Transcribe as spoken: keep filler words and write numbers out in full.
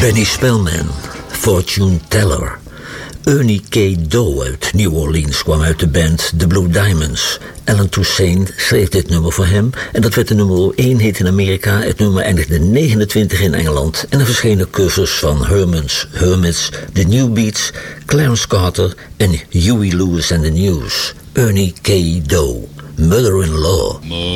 Benny Spellman, Fortune Teller. Ernie K. Doe uit New Orleans kwam uit de band The Blue Diamonds. Alan Toussaint schreef dit nummer voor hem en dat werd de nummer één hit in Amerika. Het nummer eindigde negenentwintig in Engeland en er verschenen covers van Herman's Hermits, The New Beats, Clarence Carter en Huey Lewis and the News. Ernie K. Doe, Mother-in-Law.